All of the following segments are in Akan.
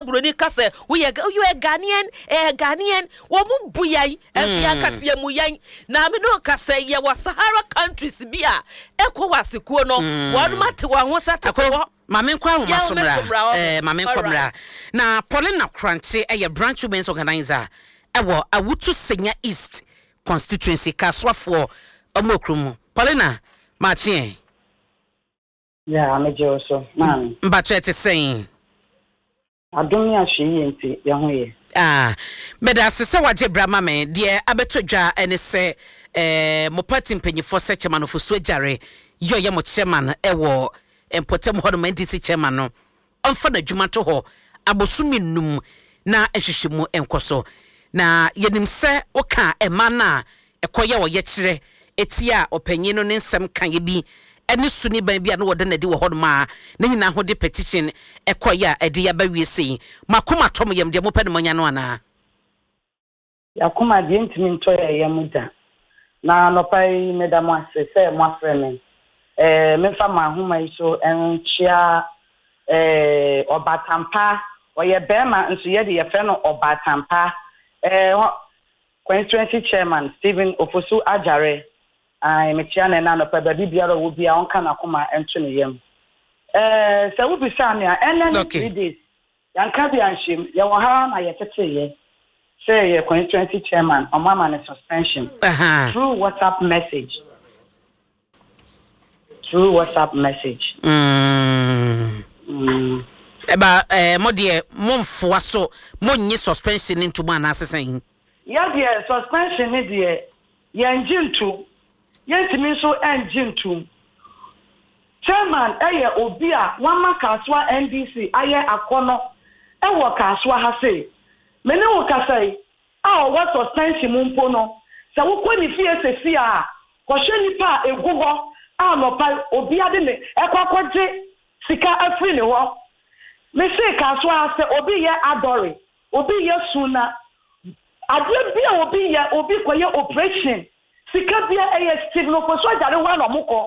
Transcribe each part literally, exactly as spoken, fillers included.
Bruni kase we are you a Ghanaian a Ghanaian wo mu buyai enso ya kase ya muyai na me no kase ya wa Sahara countries bia ECOWAS kuo no wo mate wa ho sate ko Mame kwa ho masomra eh mame komra na Paulina Kranche eh branch women's organizer ewo awutu Senya East constituency kaswafo omokrumu Paulina Machie Yeah, I'm a Joso, man. But what is saying? I don't know she young way. Ah, but as I say, what Brahma me, dear Abetuja, and say, eh, mo party penny for such a man of Swedjare, yo yamo chairman, a war, and potem hormendisi chairman. On for the Jumato ho, abosumi num, na eshishimu enkoso. Na yenim se, oka, e mana, e koya wa yetre, etia, openyeno nensem kan yebi. Any suni baby and what di wo hodma na nyina ho de petition ekoya ede ya bawie sei makoma tom yam de mo pede monya no ana yakoma de ntimi ntoya yamuda na no pai medam ase se mo afreme eh me fa ma homa iso enchia eh obatampa oye bema nso ye de ye fe no obatampa eh constituency chairman Stephen Ofosu Ajare I me chiane na no pa ba bibiara wo bia on kana koma ento ne yam eh se wo bi sa me a enen three days yanka bi anhim ye wo ha na ye tete ye say ye constituency chairman on mama na suspension uh-huh. through WhatsApp message through WhatsApp message mm mm eba eh modie momfo aso monye suspension into man asesen ya die suspension ni die ye njintu yentimi so engine to chairman eye obi a wama kaswa N D C aye akono e wo kaswa ha sei mene wo kasai a wo suspension mumpo no se wo ko ni fie se fie a ko hwe nipa egugo a no pa obi ade ne e kwakoje sika afri ne ho me se kaswa se obi ye adore obi ye suna ade bia obi ye obi koye operation sika bia eye Stephen Ofosu Ajare wa no moko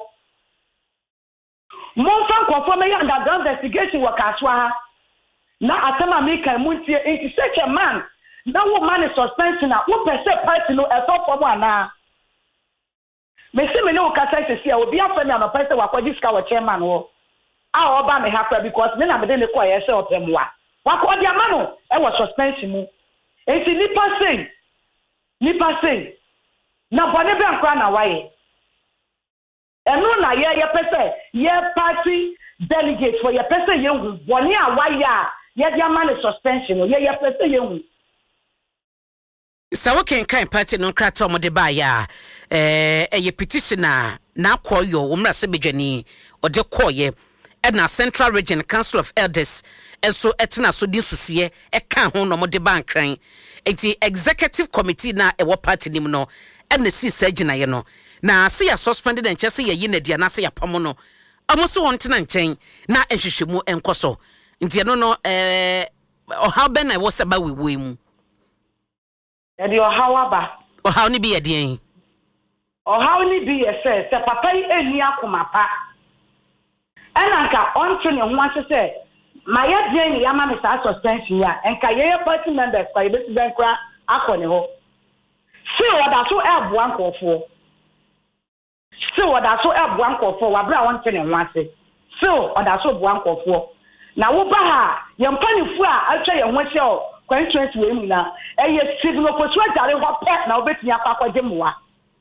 mon fan ko me underground investigation wa kaswa ha na atema me kan muntie into such a man na wo man suspension na wo pese party no e so form ana me se me no kasa se sia obi afa me no pese wa kwaji sika wa chairman wo a oba me ha because me na me de ne ko ye se opemwa wa ko dia ma no e wa suspension mu enti nipa sei nipa sei na bone be ankra na waye eno na ye ye pese ye party delegate for ye pese ye hu bone a waye a ye dia man suspension ye ye pese ye hu sa wo ken kan party no krato mo de ba ya eh eye petitioner na akoyo wo mra se bedwani ode koye na Central Region Council of Elders enso etena so di susue e kan ho no mo de ba nkran enti executive committee na e wo party nim no and the sea surgeon ye no na se ya suspended and chese ye na dia na se ya pamo no amoso wonte na nchen na ehwehwemu enkoso nti no no eh o how ben I was about we we mu e di o how aba o how ni bi ye den o how ni bi ye se se papa yi eni akoma pa ena nka onto ne ho ase se ma ye den ya ma me sa suspension ya enka ye party members kwa ye besi ben kra akone ho si wada so ebu ankofo si wada so ebu ankofo wa bra won tene ho ase si wada so ebu ankofo na wo ba ha ye mpanifu a atwa ye ho ase o constituency we mu na e ye Stephen Ofosu Ajare ho pe na obetumi akwaje moa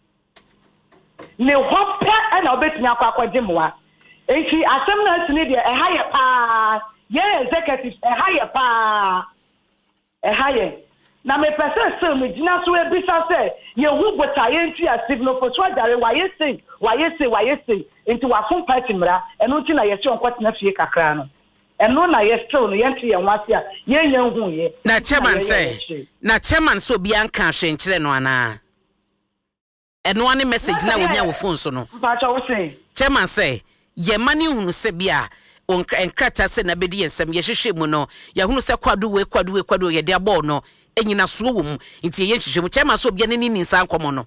ne ho pe na obetumi akwaje moa enti asem na tini de e ha ye pa ye executive e ha ye pa e ha ye na me pese se me gina so e bisa se ye hu bota ye nti a Stephen Ofosu Ajare wa ye sei wa ye sei wa ye sei enti wa fun party mra eno nti na ye se onkwat na fie kakra no eno na ye still no ye nti ye nwase a ye nya hu ye na chairman say na chairman so bi anka hwe nkire no ana eno ani message na wonya wo phone so no ba cha wo say chairman say ye mani hunu se bia on enkrata se na bedi ensem ye hwehwe mu no ye hunu se kwadu we kwadu we kwadu ye de abo no enyina so wo mu nti ye hwehwe mu chairman so bia ne ni nsa nkomo no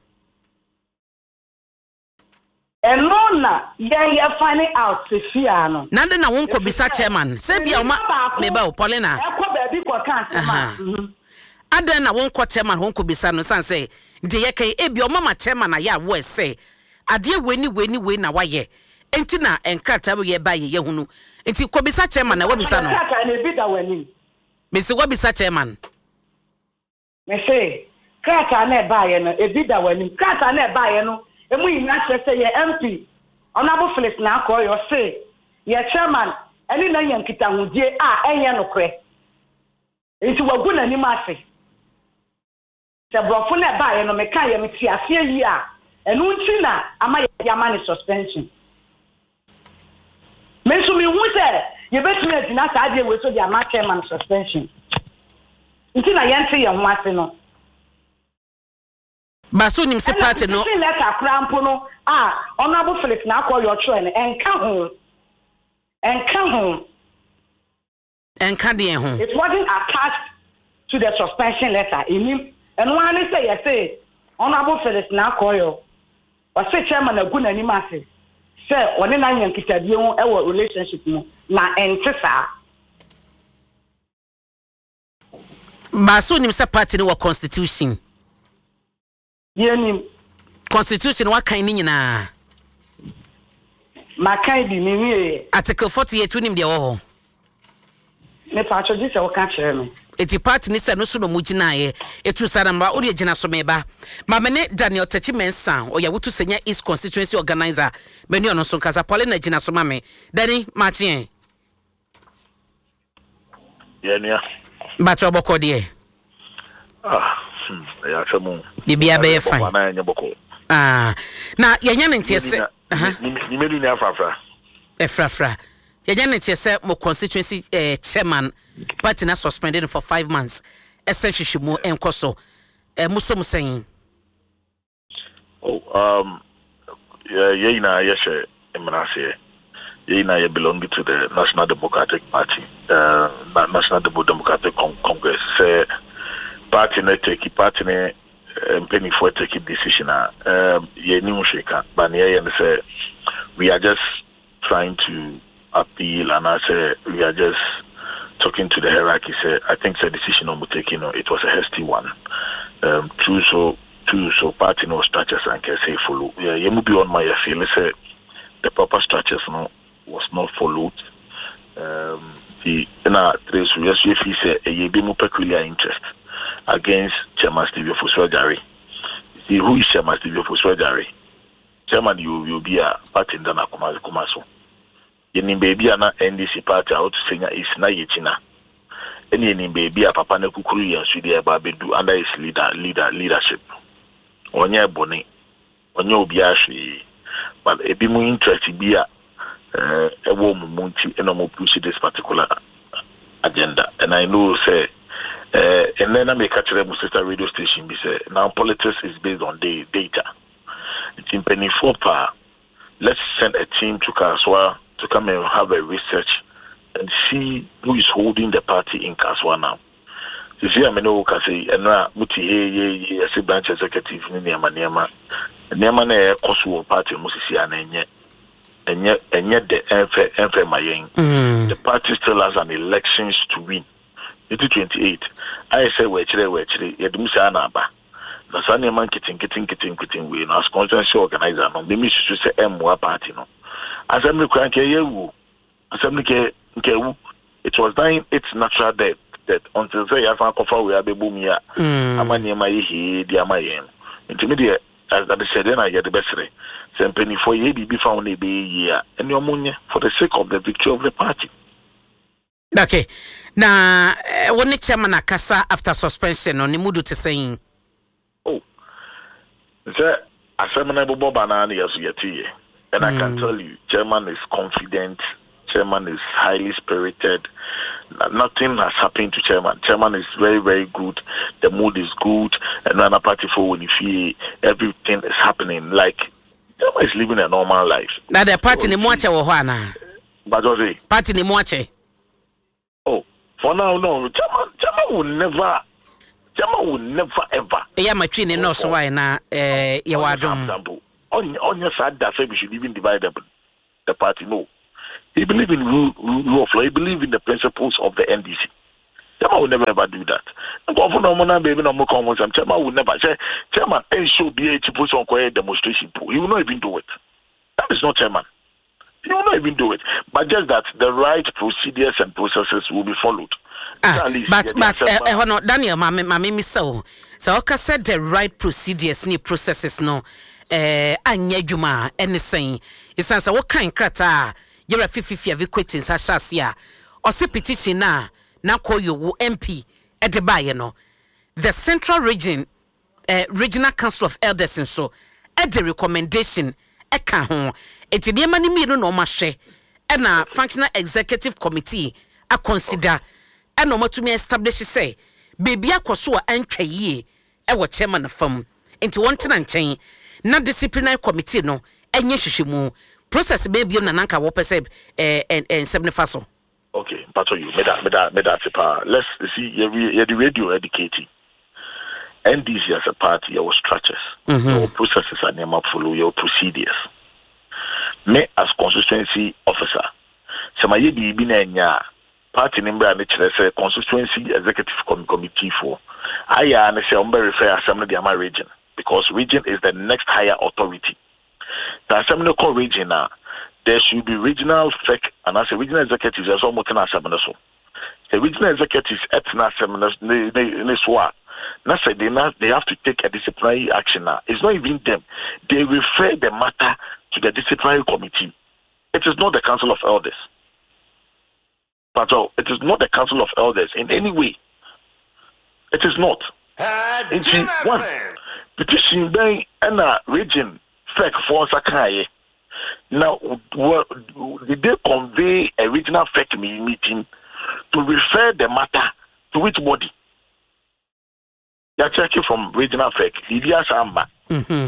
eno na ye ye find out se fia no na de na won ko bisa chairman se bia o ma me ba o Paulina baby kwa kan. Adan na won ko chairman won ko bisa no san say de ye kai e bi o mama chairman na ya wo say ade weni weni we na waye enti na enkrata ye ba ye hunu enti ko bisa chairman na wo bisa no Krata na bi da wani me se wo bisa chairman me say krata na ba ye no e bi da wani krata na ba ye no e mu yin na say ye M P Honorable Felix na ko yo say ye chairman eni na yan kita hudie a enye no kre enti wagu na ni ma se se brofo na ba ye no me kan ye me ti afi yi a enu nti na ama ye ama ni suspension me so me hu se ye betumi adina sa ade we so di ama chairman suspension nti na ye nti ye ho ase no ba so nim se party no se letter krampo no ah Honorable Felix na call your train enka ho enka ho enka de ho it wasn't attached to the suspension letter in and one say yes say Honorable Felix na call your or say chairman agu na nim ase say one na yan kitadie ho e wo relationship no na entesa ba so nim se party no constitution yenim constitution wa kan ni nyina makai di mi wi article forty-eight nim de wo ho me pa cho di se wo kan kire me eti party ni se no so no mu ginae etu saramba o de gina so meba ma me ne Daniel Tachi Mensa o ya wutu senya East constituency organizer me ne ono so kasa Pauline na gina so ma me dani ma chien ye nia ba cho boko de ah ya chamu bibia be fine ah na yanya ne ntiese aha ni medu ni afafra efrafra yanya ne ntiese mo constituency eh, chairman party na suspended for five months essentially mo enkoso eh muso musen oh um yeah yeah na yeshe emnase yeah na ye belong to the National Democratic Party uh National Democratic Congress say party na take party na penny for take decision um ye ni sheka but yeah say we are just trying to appeal and I say we are just talking to the hierarchy. Say I think the decision on taking it was a hasty one um true so true so party no structures and can say follow yeah you must be on my feel say the proper structures no was not followed um the na trace yes if he say a be more peculiar interest against Chairman Steve Ofosu-Adjare. See who is Chairman Steve Ofosu-Adjare? Chairman you will be a party in Dana Kumaso. Yenim baby na N D C party out to senior is na yechina. Any yenim baby a papa na kukuru ya sudi eba bedu under his leader leader leadership. Onye boni, onye obi ashwi. But ebi mu interest bi a eh ewo mu munti eno mo push this particular agenda. And I know say Uh, and then I make a sister radio station. Be say now politics is based on the data. It's in penny four power. Let's send a team to Kaswa to come and have a research and see who is holding the party in Kaswa now. You see, I mean, no, kasi and now muti hey hey hey. I say branch executive ni niama niama niama na Kosovo party musisi anenye enye enye de enfe enfe mayen. The party still has an elections to win. twenty twenty-eight I say we chire we chire yedum sa na aba na sa ne man kitin kitin kitin kitin we na constituency organizer no be me su say emwa party no assembly kwan ke yewu assembly ke ke wu it was dying its natural death that until say ya fa kofa we abebu mi a amani ma yi di amayen intimidate as that said na ye the best re sempeni for ye bi found e be yi a eni omunye for the sake of the victory of the party. Okay. Na uh, when the chairman akasa after suspension on the mudu to saying oh the assembly bobo banana yasu yeti and mm. I can tell you chairman is confident, chairman is highly spirited, nothing has happened to chairman. Chairman is very very good, the mood is good, and then a party for when you feel everything is happening like chairman is living a normal life. Now the party ni mwache wo hwana but party ni mwache. Oh, for now, no. Chairman, chairman will never, chairman will never ever. Yeah, my training no so why na eh ya wadom. On on your side, that say we should even divide the, the party. No, he believe in rule, rule of law. He believe in the principles of the N D C. Chairman will never ever do that. Chairman will never say, Chairman, and show be a put on quiet demonstration. He will not even do it. That is not Chairman. He will not even do it. But just that the right procedures and processes will be followed. Ah, but but uh, uh, no, Daniel, my my me so so okay said the right procedures ni processes no eh anya dwuma anything it's answer what kind krata you are fifty of quitting sashasia or see petition na na call you M P at the buy no the Central Region uh, Regional Council of Elders and so at the recommendation e ka ho eti de mani mi no ma hwe e na Functional Executive Committee a consider and no to me establish say baby akoso a antwa yie e wo chairman na fam enti won tena nchen na disciplinary committee no enye hwehwemu process baby na nanka wo pese eh en seventy-five so okay but you me that me that me that let's see you the radio educating N D C as a party your structures mm-hmm. your processes and your follow your procedures me as constituency officer sama ye bi bi na nya party member and the constituency executive committee for aya and say umbe refer assembly the Ama region because region is the next higher authority. The assembly call region now there should be regional F E C and as a regional executives as almost an assembly so the regional executives at an assembly they swa na say they not they have to take a disciplinary action now. It's not even them. They refer the matter to the disciplinary committee. It is not the Council of Elders. But oh, it is not the Council of Elders in any way. It is not. Uh, one petition by a region F E C for Sakai. Now, what, did they convey a regional F E C meeting to refer the matter to which body? They are checking from regional F E C, Lydia Samba. Mm-hmm.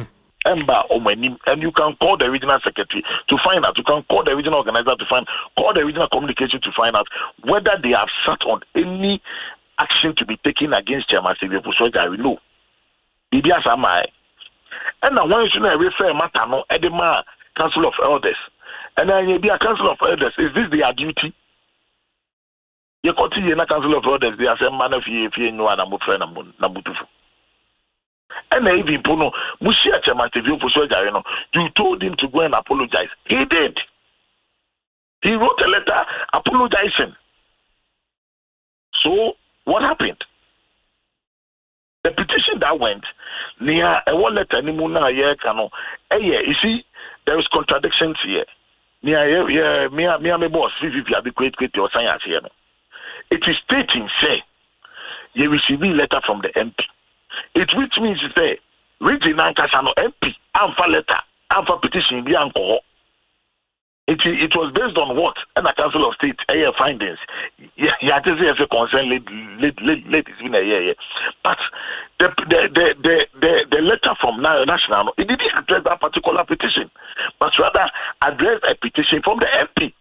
And you can call the regional secretary to find out. You can call the regional organizer to find, call the regional communication to find out whether they have sat on any action to be taken against Chairman Sylvia Pusojari. No. Lydia Samba. And now one should refer matter no Edema Council of Elders. And then you be a Council of Elders. Is this their duty? You continue in a Council of Elders. They are saying, man, if you if you know, I'm a friend, I'm a and even Pono, Musia Chairman Sylvia Pusojari, you told him to go and apologize. He did. He wrote a letter apologizing. So what happened? The petition that went near a one letter Nimuna yeah cano. Eh yeah, you see, there is contradictions here. Near yeah, me me me boss, if you have great great your science here. It is stating say you receive a letter from the M P. It which means say regional Kasano M P alpha letter, alpha petition be anko. It it was based on what? And the Council of State air findings. Yeah, yeah, this is a concern late late late late it's been a year, yeah. But the the the the the, the letter from national it didn't address that particular petition, but rather address a petition from the M P.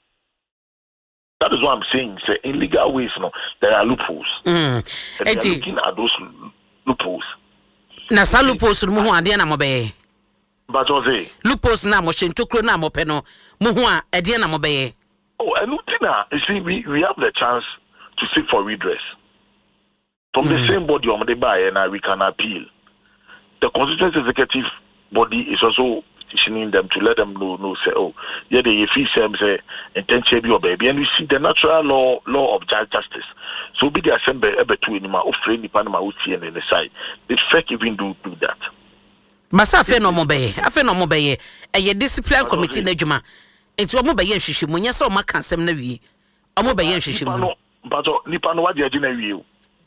That is what I'm saying. Say in legal ways, no, there are loopholes. Mm. And they are looking at those loopholes. Na sa loopholes mo ho ade na mo be. But Jose. Loopholes na mo shentokro na mo pe no. Mo ho a ade na mo be. Oh, and Lutina, you see, we, we have the chance to seek for redress. From mm. the same body on the buy and we can appeal. The constituency executive body is also petitioning them to let them know, no, say, oh, yeah, they if he say intention be or baby, and you see the natural law law of justice. So be the assembly ever two in my offering the Panama Uti and the side. The F E C even do do that. Masa afe no mo be, afe no mo be, e discipline committee na djuma. Enti omo be ye hwehwemu nya se o maka nsem na wi. Omo be ye hwehwemu. But nipa no what dey na wi.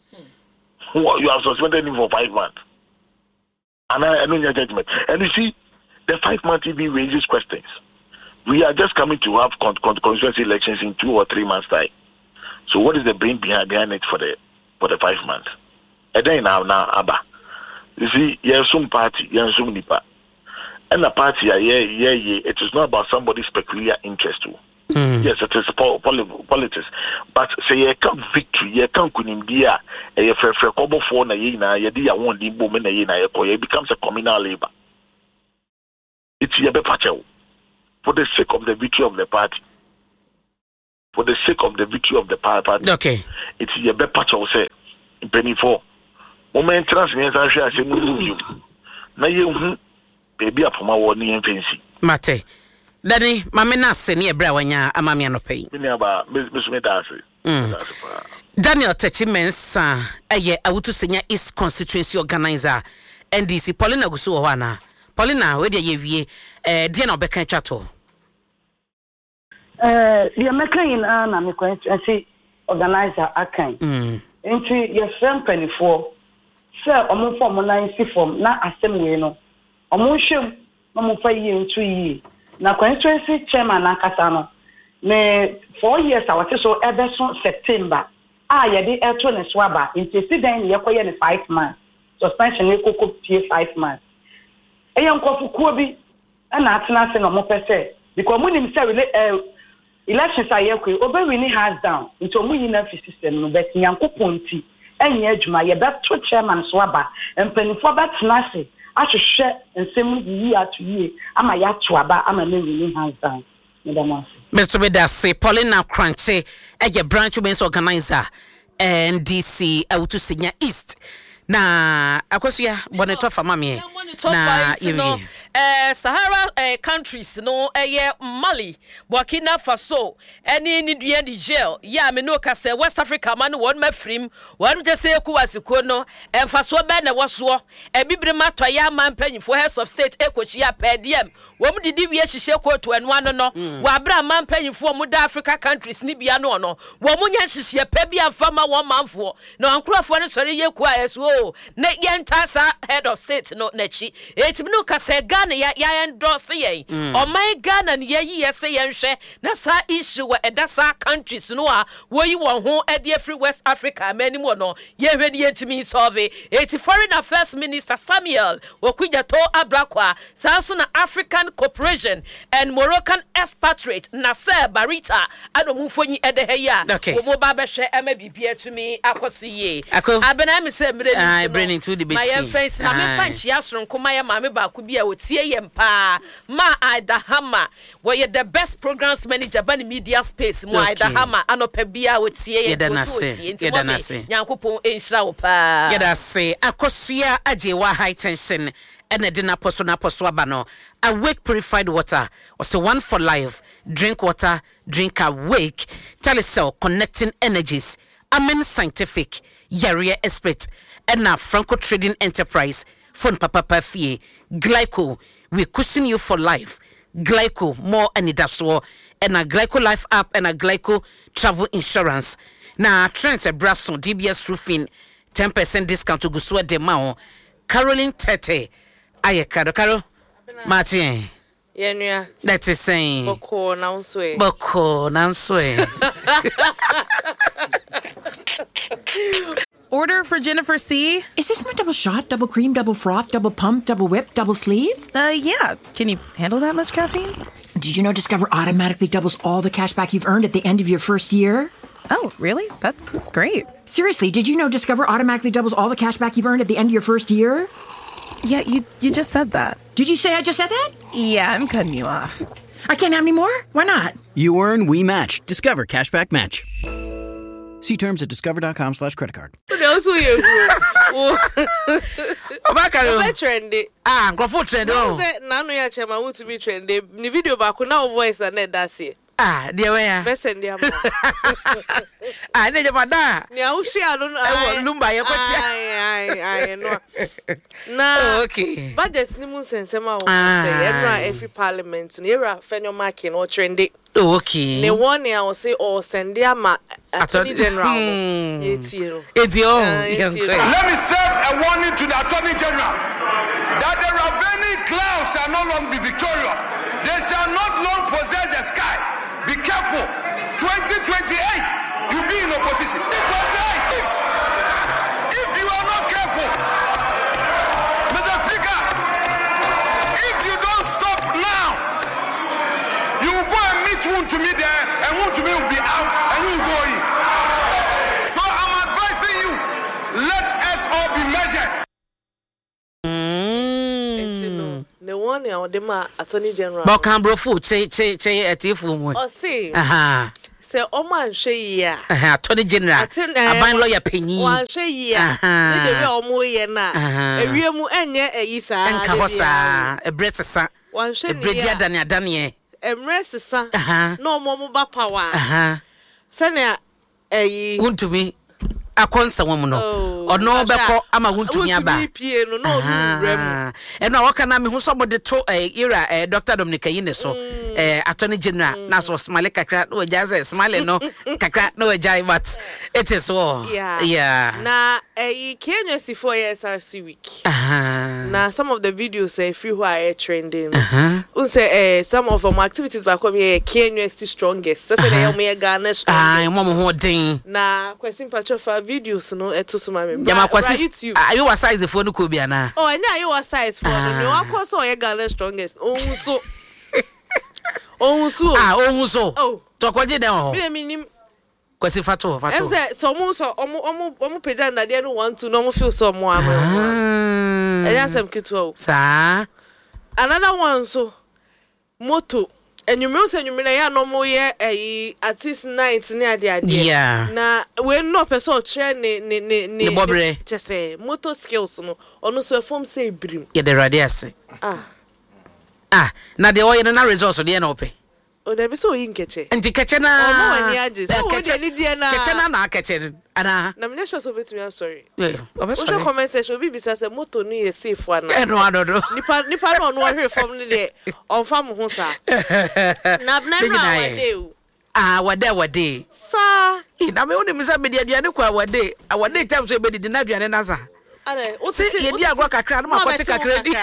You have suspended him for five months. And I know your judgment. And you see, the five months even raises questions. We are just coming to have con- con- constituency elections in two or three months' time. So what is the brain behind, behind it for the for the five months? And then now now Abba. You see, you have some party, you have some nipa. And the party, yeah, yeah, yeah, it is not about somebody's peculiar interest too. Mm. Yes, it is po- pol- politics. But say you can't victory, you can't kunim dia, and you fair fair kobo for na yina, you dia one di boom na yina, it becomes a communal labor. It's your bepacho for the sake of the victory of the party. for the sake of the victory of the party. Okay. It's a better patch of say penny for moment transfer I say you. Na you baby up my warning and fancy. Mate. Danny, mamena seni ebra wanya amami anope. Me aba Miss Medase. Daniel Techimensa eye awutu senya East constituency organizer N D C Paulina Gusu Owana. Paulina we dey yewie eh dia na obeka twato. Eh dia meka yin na me constituency organizer akan. Mm. Enti ye frem twenty-four say omo form nine si form na asem we no. Omo hwem omo fa yi ntu yi. Na constituency chairman akasa no. Me four years I was so ever so September. Ah, yeah, they are trying to swab. In the then you are in five months. Suspension, you could pay five months. A young couple could be an answer no more per se. Because when himself elections are okay, over winning hands down into a winning system, but young coupunti, and yet, my that two chairman swabber, and penny for that snazzy. I should share and send me year to year. I'm a yacht swabber, I'm a winning hands down. Mister Bedase, Paulina Crunchy, a branch women's organizer, N D C, Auto Senior East. Na akosia boneto fa mame na you eh Sahara eh, countries no eh Mali, Burkina Faso, any ni dua di jail ya me no ka say West Africa man won mafrim won je say ku wasiko no emfaso be na woso e bibre mato ya man panyifo heads of state ekochia pediem wo mu didi wie hihye kotu enu ano no wa bra man panyifo mu da Africa countries ni bia no no wo mu nya hihye pe bia fama wo manfo na ankrofo no sori ye ku ayeso na yentasa head of state no nachi etimi no ka say Ghana ya ya endorse ye o my Ghana ne ye ye say yenhwe na sa issue we edasa countries no a wo yi won ho e de free West Africa mani mo no ye hwe ne yentimi solve eti foreign affairs minister Samuel Okudjato Abrakwa sanso na African Cooperation and Moroccan expatriate Nasser Barita adomufoni ede he ya wo mo ba be hwe e ma bibia tumi akoso ye abena me say mre I bring into the my friends na me fanchi asoro nkoma ya ma me ba ku bia otie ye mpa ma Aidahama we the best programs manager ban media space mo Aidahama anopa bia otie ye otie nti nyankopon enhira wo pa yeda se akosua ajewa high tension ene de na poso na poso abano Awake purified water was the one for life. Drink water, drink awake. Telecel connecting energies. Amen scientific. Yaria expert. And now Franco Trading Enterprise. Phone papa pafie. Glyco. We cushion you for life. Glyco more anidaswo. And a Glyco life app and a Glyco travel insurance. Now trends a brasso D B S roofing. ten percent discount to Gusua de Mao. Caroline Tete. Aye, Caro Caro. Martin. Yenua. That is saying. Boko nanswe. Boko nanswe. Order for Jennifer C. Is this my double shot, double cream, double froth, double pump, double whip, double sleeve? Uh, yeah. Can you handle that much caffeine? Did you know Discover automatically doubles all the cash back you've earned at the end of your first year? Oh, really? That's great. Seriously, did you know Discover automatically doubles all the cash back you've earned at the end of your first year? Yeah, you you just said that. Did you say I just said that? Yeah, I'm cutting you off. I can't have any more? Why not? You earn, we match. Discover Cashback Match. See terms at discover.com slash credit card. That's who you Obaka trendy. Ah, grofo trend oh. Nanu ya chema want to be trendy. Ni video ba ko na voice na that's it. Ah, dear where? Best and dear. Ah, ne jama Ni a share no I lumba ye kwati. Ai ai ai no. Na okay. Budget ni mun sensema o say every every parliament ni era fenyo marking or trendy. Okay. Ne one I will say or send dia ma Attorney General. Etiro. Etiro. Let me serve a warning to the Attorney General that the ravening clouds shall no longer be victorious. They shall not long possess the sky. Be careful. twenty twenty-eight, you'll be in opposition. If, if you are not careful, Mister Speaker, if you don't stop now, you will go and meet one to me there, and one to me will be out, and you will go in. So I'm advising you, let us all be measured. The one or the ma Attorney General. Bokambro fu che che che etifu mu. Oh see. Aha. se oman hwe ya aha attorney general aban lawyer penyi wan hwe ya ne de omo ye na ewie mu enye eyi sa enka hosa ebresa wan hwe ne ya ebredi adane adane emresesa na omo mo ba power aha se na eyi untumi akonsa wom no ono beko ama wuntumi aba pie no no rem eno awaka na me hu so bode to era Doctor Dominic Ayine so eh attorney general na so smile kakra no jaze smile no kakra no jai but it is all yeah yeah na eh Kenya si four years R C week aha na some of the videos say free who are trending uh say eh some of our activities back come here Kenya is the strongest so say they me Ghana strongest ah mo mo din na question patch for videos no eto so ma me ya makwasi ayo wa size for no ko bia na oh anya ayo wa size for no me wa ko so ye Ghana strongest ohun so ohun so ah ohun so oh to ko je den ho me minim kwasi fato fato em say so mo so omo omo omo page na de no one two no mo feel so mo am anya sem kitu o sa another one so moto enyume so enyume na ya no mo ye eh at least night ni ade ade yeah na we no person o tre ne ne ne ne bobre chese motor skills no ono so form say brim ye de radiase ah ah na de oye na results de na ope o de bi so yin keche nti keche na o mo wani age so o de ni die na keche na na keche ana na me sure so betumi am sorry eh o so comment section obi bi say motor no ye safe ana e no adodo nipa nipa no no hwe form ni de on fam ho sa na na no awade o ah wade wade sa e na me woni mi sa be de aduane kwa wade awade time so be de na aduane na sa are o se ye di agro kakra na makote kakra di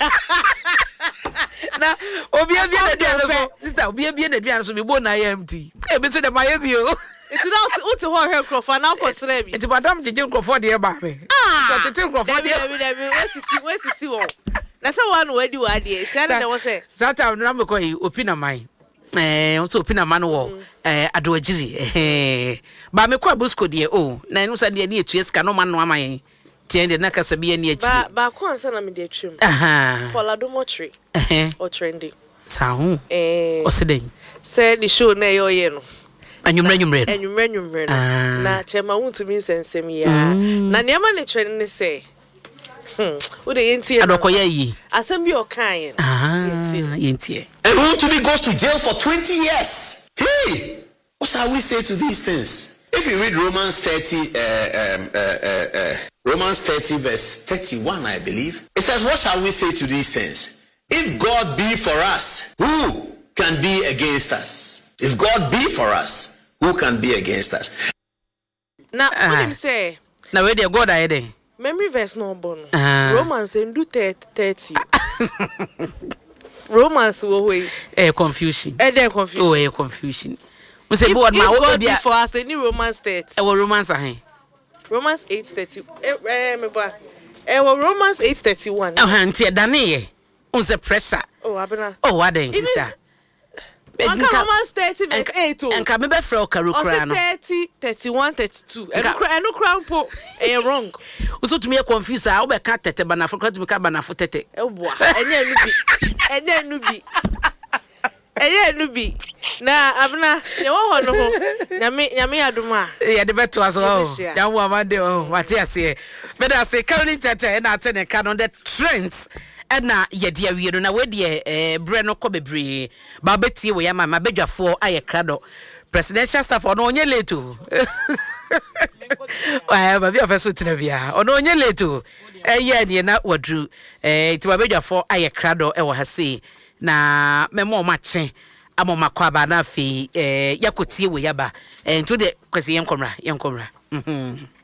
na obi abie na aduane so sister obi abie na aduane so be bo na empty e be so de my bio it's not uti ho he crofo na ko sere bi it's madam jeje crofo de ba me so tete crofo de bi bi bi wesisi wesisi wo na se one wadi wadi tell them what say that time na me ko yi opina mai eh so opina man wo eh adojiri eh ba me ko abusko de o na no sa de ne etu eska no man no amayen tiende na kasa bi ani achi ba ba ko ansa na me de twem aha Paula Domotri eh o trendy sa hu eh o seden say the show na yo ye no anyumre anyumre anyumre anyumre na chema wuntu mi nsensem ya na niam na trend ne say hmm wo de yenti adokoya yi asem bi o kan ye ah yenti and who to be goes to jail for twenty years. Hey, what shall we say to these things? If you read Romans thirty, uh, um, uh, uh, uh, Romans thirty, verse thirty-one, I believe, it says, what shall we say to these things? If God be for us, who can be against us? If God be for us, who can be against us? Now, what do you say? Now, where the God are there? Memory verse no born. Romans and do thirty. Romans wo way. Eh, confusion. Eh, there confusion. Oh, eh, confusion. We say, God, my God be for us. Any Romans thirty. Eh, what Romans are here? Romans eight thirty. Eh, eh, me ba. Eh, what Romans eight thirty one. Oh, auntie, Daniel. On the pressure. Oh, abena. Oh, what then, sister? Romans thirty verse eight. And come back for Karukra. thirty, thirty-one, thirty-two. And no crown po. Eh, wrong. So to me, a confused. I'll be cat tete, but I forgot to become an affotete. Oh, boy. And then nubi. And then nubi. And then nubi. Na, abna. You want no. Yami, yami aduma. Yeah, the better as well. Young woman, oh, what I say. But I say, Caroline Tete, and I tell you, can on the trends. Na ye dia wi no na we de eh bre no ko bebre ba betie we ya ma badwafo aye krado presidential staff ono onye late o eh ba bi afeso tinabia ono onye late o eh ye ne na wadru eh ti ba badwafo aye krado e wo ha sei na memo ma che amo makwa ba na fi eh yakotie we ya ba eh nto de kwese yen komra yen komra mhm